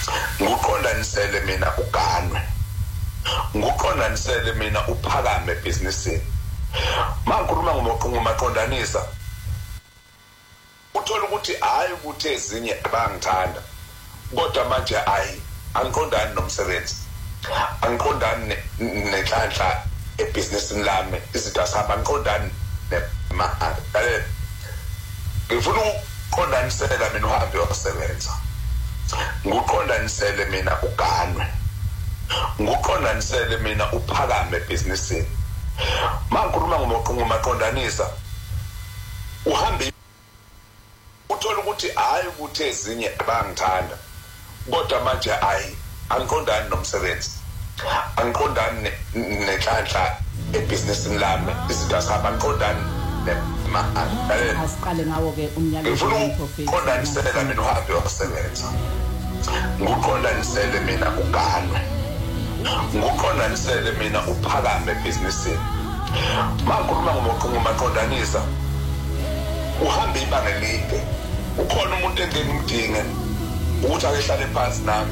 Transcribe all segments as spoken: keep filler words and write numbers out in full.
nguqondanisele mina uganwe nguqondanisele mina uphakame businessini mangikhuluma ngomaqondanisa uthola ukuthi hayi ukuthi ezinye abangithanda kodwa manje hayi angiqondani nomsebenzi angiqondani nenhlanhla ebusinessini lami izinto asihamba angiqondani nemali ngifuna ukuqondanisela mina uhambe uyosebenza nguqondanisele mina uganwe nguqondanisele mina uphakame businessini mangikhuluma ngomaqondanisa uhambe uthola ukuthi hayi ukuthi ezinye abangithanda kodwa manje hayi angiqondani nomsebenzi angiqondani nenhlanhla ebusinessini lami izinto asihamba angiqondani nemali asiqale ngawo ke umnyalo weprofit uqondanisele mina uhambe uyosebenza nguqondanisele mina uganwe nguqondanisele mina uphakame businessini mangikhuluma ngomaqondanisa uhambe ibanga elide ukhona umuntu engengimdinge ukuthi ake hlale phansi nami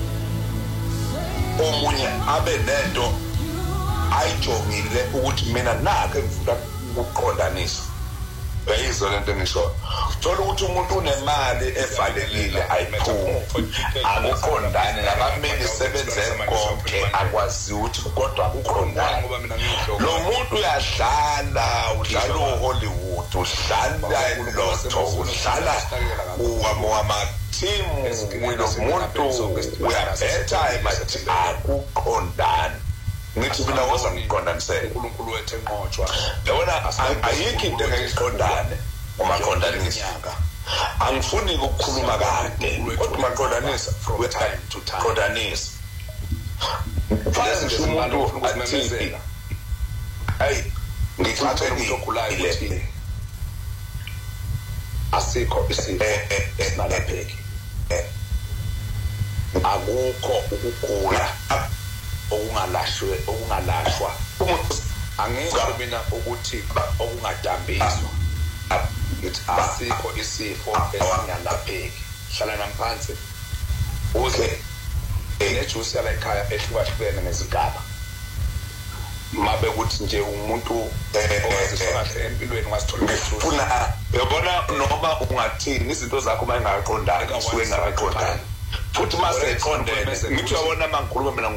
omunye abe nento ayijongile ukuthi mina nake ngifuna ukuqondanisa bayizwa lento engisho thola ukuthi umuntu unemali evalekile ayiphumi akuqondani nabameli sebenze konke akwazi ukuthi kodwa akuqondani lo muntu uyadlala udlala uHollywood udlala eLotto udlala uwama team umuntu uyabetha emathi akuqondani ngithi mina woza ngiqondanisele uNkulunkulu wethu enqotshwa yabona ayikho into engiqondane umaqondanisa angifuni ukukhuluma kade kodwa umaqondanisa from time to time qondanisa futhi umuntu athini ay ngicathe ngizokulayo ukuthi asikho isifo esinalapheki akukho ukugula okungalashwe okungalashwa angeke mina ukuthi okungadambiswa ngithi asikho isifo esingalapheki hlala namphansi uze enejuice yala ekhaya ehlukahlukene ngezigaba mabe ukuthi nje umuntu owaziswa kahle empilweni wasithola ngifuna yabona noma ungathini izinto zakho mayingaqondani usuke ngaqondani futhi mase eqondene ngithi uyabona mangikhuluma mina